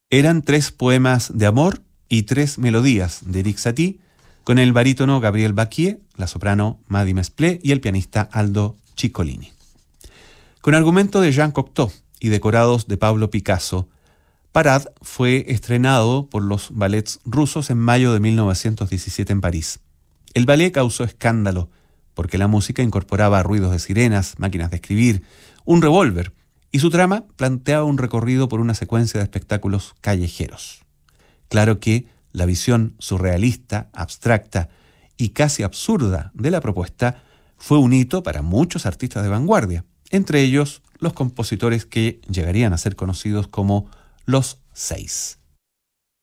Eran 3 poemas de amor y 3 melodías de Erik Satie, con el barítono Gabriel Baquier, la soprano Mady Mesplé y el pianista Aldo Ciccolini. Con argumento de Jean Cocteau y decorados de Pablo Picasso, Parade fue estrenado por los ballets rusos en mayo de 1917 en París. El ballet causó escándalo porque la música incorporaba ruidos de sirenas, máquinas de escribir, un revólver, y su trama planteaba un recorrido por una secuencia de espectáculos callejeros. Claro que la visión surrealista, abstracta y casi absurda de la propuesta fue un hito para muchos artistas de vanguardia, entre ellos los compositores que llegarían a ser conocidos como los Seis.